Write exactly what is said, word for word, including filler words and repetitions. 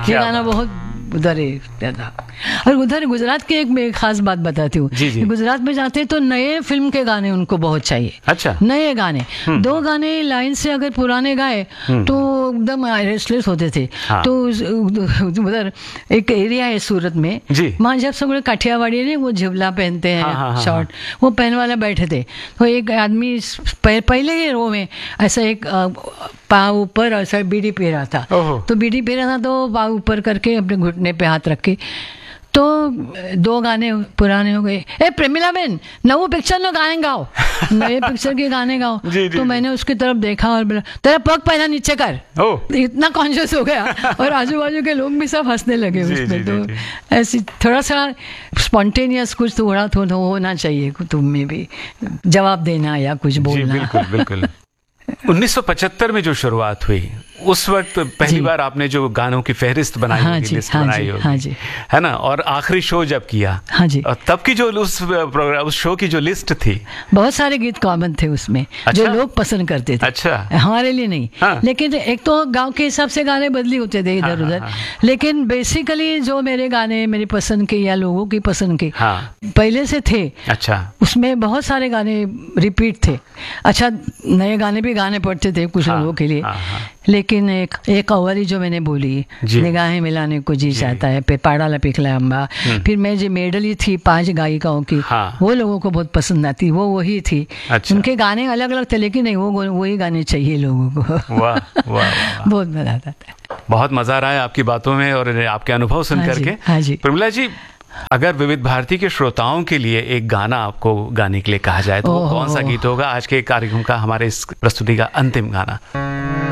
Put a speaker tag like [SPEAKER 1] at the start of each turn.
[SPEAKER 1] ये गाना बहुत उधर था। और उधर गुजरात की एक मैं खास बात बताती हूँ, गुजरात में जाते हैं तो नए फिल्म के गाने उनको बहुत चाहिए।
[SPEAKER 2] अच्छा।
[SPEAKER 1] नए गाने, दो गाने लाइन से अगर पुराने गाए तो एकदम रेस्टलेस होते थे। हाँ। तो उधर एक एरिया है सूरत में, वहाँ जब सब काठियावाड़ी ने वो झिवला पहनते हैं, हाँ, हाँ, शॉर्ट, हाँ, वो पहन वाला बैठे थे। तो एक आदमी पहले ही रो में ऐसा एक पाँव ऊपर ऐसा बीड़ी पी रहा था, तो बीड़ी पी रहा था तो पाँव ऊपर करके अपने घुटने पे हाथ रख के, तो दो गाने पुराने हो गए, ए प्रेमिला बेन नवो पिक्चर नो गाने गाओ, नए पिक्चर के गाने गाओ। जी, जी, तो मैंने उसकी तरफ देखा और बोला तेरा पग पहला नीचे कर, इतना कॉन्शियस हो गया। और आजू बाजू के लोग भी सब हंसने लगे उसमें। तो ऐसी थोड़ा सा स्पॉन्टेनियस कुछ थोड़ा थोड़ा होना चाहिए तुम में भी, जवाब देना या कुछ बोलना।
[SPEAKER 2] बिल्कुल बिल्कुल। उन्नीस सौ पचहत्तर में जो शुरुआत हुई उस वक्त पहली बार आपने जो गानों की फहरिस्त बनाई
[SPEAKER 1] हाँ
[SPEAKER 2] होगी,
[SPEAKER 1] जी,
[SPEAKER 2] लिस्ट
[SPEAKER 1] हाँ
[SPEAKER 2] बनाई
[SPEAKER 1] जी,
[SPEAKER 2] होगी,
[SPEAKER 1] हाँ जी,
[SPEAKER 2] है ना, और आखिरी शो जब किया,
[SPEAKER 1] हाँ जी,
[SPEAKER 2] और तब की जो उस प्रोग्राम उस शो की जो लिस्ट थी,
[SPEAKER 1] बहुत सारे गीत कॉमन थे उसमें। अच्छा? जो लोग पसंद करते थे।
[SPEAKER 2] अच्छा।
[SPEAKER 1] हमारे लिए नहीं। हाँ। लेकिन एक तो गांव के हिसाब से गाने बदली होते थे इधर उधर, हाँ, हाँ, लेकिन बेसिकली जो मेरे गाने मेरी पसंद के या लोगों की पसंद के हाँ, पहले से थे।
[SPEAKER 2] अच्छा।
[SPEAKER 1] उसमें बहुत सारे गाने रिपीट थे। अच्छा, नए गाने भी गाने पड़ते थे कुछ हाँ, लोगों के लिए। हाँ, हाँ। लेकिन एक एक अवरी जो मैंने बोली, निगाहें मिलाने को जी चाहता है, पे पाड़ा लपिखला अम्बा, फिर मैं जो मेडली थी पांच गायिकाओं की, हाँ। वो लोगों को बहुत पसंद आती, वो वही थी। अच्छा। उनके गाने अलग अलग थे लेकिन नहीं, वो वही गाने चाहिए लोगों को।
[SPEAKER 2] वाह वाह,
[SPEAKER 1] बहुत मजा आता था।
[SPEAKER 2] बहुत मजा आ रहा है आपकी बातों में और आपके अनुभव सुन करके।
[SPEAKER 1] हाँ जी।
[SPEAKER 2] प्रमिला जी, अगर विविध भारती के श्रोताओं के लिए एक गाना आपको गाने के लिए कहा जाए तो वो कौन सा गीत होगा आज के कार्यक्रम का, हमारे इस प्रस्तुति का अंतिम गाना?